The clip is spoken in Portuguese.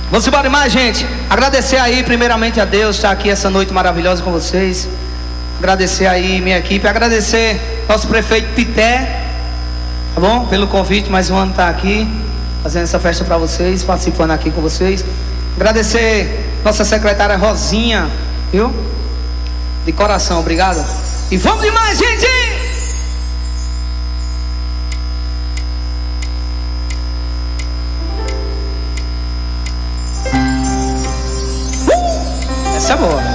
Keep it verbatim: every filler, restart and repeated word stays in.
Vamos embora mais, gente. Agradecer aí primeiramente a Deus estar aqui essa noite maravilhosa com vocês. Agradecer aí minha equipe. Agradecer nosso prefeito Pité, tá bom? Pelo convite, mais um ano estar aqui fazendo essa festa para vocês, participando aqui com vocês. Agradecer nossa secretária Rosinha, viu? De coração, obrigado. E vamos demais, gente! Uh! Essa é boa.